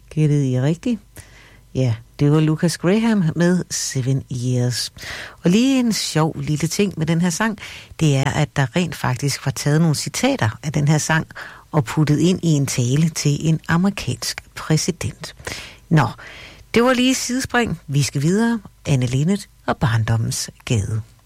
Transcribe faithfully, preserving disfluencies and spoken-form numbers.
Gættede I rigtigt? Ja, det var Lucas Graham med Seven Years. Og lige en sjov lille ting med den her sang, det er, at der rent faktisk var taget nogle citater af den her sang og puttet ind i en tale til en amerikansk præsident. Nå, det var lige sidespring. Vi skal videre. Anne Linnet og Barndommens Gade.